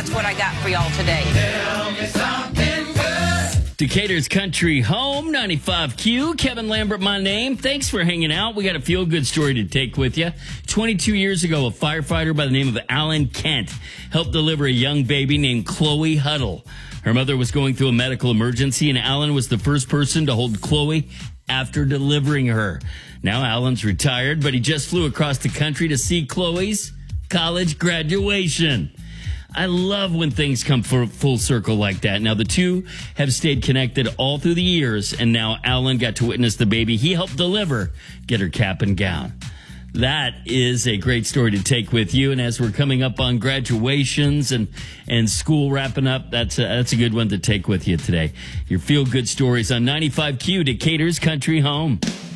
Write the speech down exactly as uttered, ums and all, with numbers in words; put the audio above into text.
that's what I got for y'all today. Tell me something good. Decatur's Country Home, ninety-five Q. Kevin Lambert, my name. Thanks for hanging out. We got a feel-good story to take with you. twenty-two years ago, a firefighter by the name of Alan Kent helped deliver a young baby named Chloe Huddle. Her mother was going through a medical emergency, and Alan was the first person to hold Chloe after delivering her. Now Alan's retired, but he just flew across the country to see Chloe's college graduation. I love when things come for full circle like that. Now, the two have stayed connected all through the years, and now Alan got to witness the baby he helped deliver get her cap and gown. That is a great story to take with you. And as we're coming up on graduations and, and school wrapping up, that's a, that's a good one to take with you today. Your feel-good stories on ninety-five Q, Decatur's Country Home.